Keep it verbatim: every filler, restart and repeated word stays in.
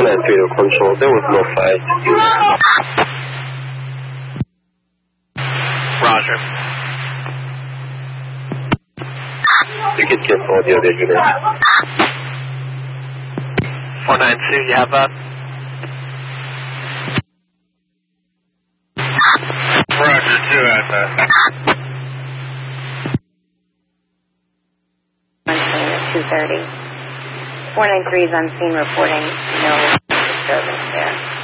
nine three to control. There was no fight. Roger. You can get all the other units. four nine two, you have that? Roger, two at that. On scene at two thirty. four nine three is on scene reporting no disturbance there.